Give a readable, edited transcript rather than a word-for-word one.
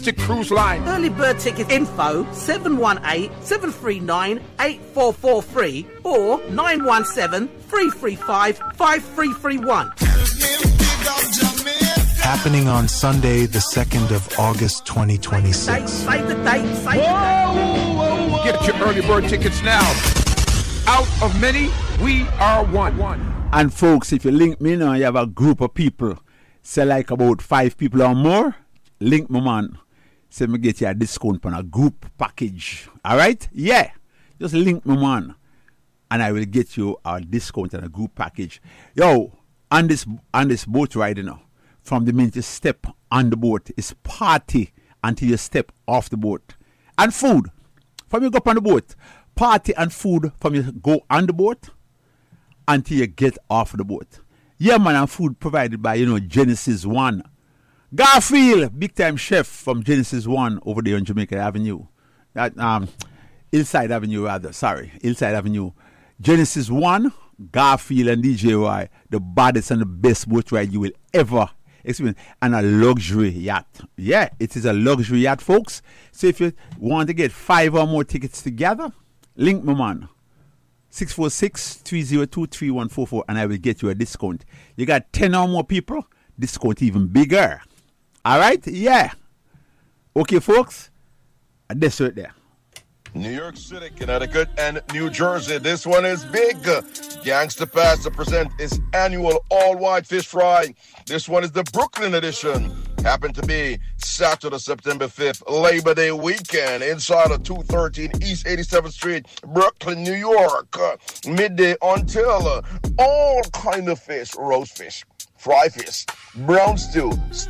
Cruise Line. Early bird ticket info 718-739-8443 or 917-335-5331. Happening on Sunday, the 2nd of August, 2026. Save the date. Get your early bird tickets now. Out of many, we are one. And folks, if you link me now, you have a group of people, say like about 5 people or more, link me, man. Say me get you a discount on a group package. All right? Yeah. Just link me, man. And I will get you a discount on a group package. Yo, on this boat ride, you know, from the minute you step on the boat, it's party until you step off the boat. And food. From you go up on the boat, party and food from you go on the boat until you get off the boat. Yeah, man, and food provided by, Genesis 1. Garfield, big time chef from Genesis 1 over there on Jamaica Avenue. Hillside Avenue, rather. Sorry, Hillside Avenue. Genesis 1, Garfield and DJ Y, the baddest and the best boat ride you will ever experience. And a luxury yacht. Yeah, it is a luxury yacht, folks. So if you want to get 5 or more tickets together, link me, man. 646-302-3144 and I will get you a discount. You got 10 or more people, discount even bigger. All right? Yeah. Okay, folks. That's right there. New York City, Connecticut, and New Jersey. This one is big. Gangsta Pass to present its annual all-white fish fry. This one is the Brooklyn edition. Happened to be Saturday, September 5th, Labor Day weekend, inside of 213 East 87th Street, Brooklyn, New York. Midday until all kind of fish, roast fish, fry fish, brown stew,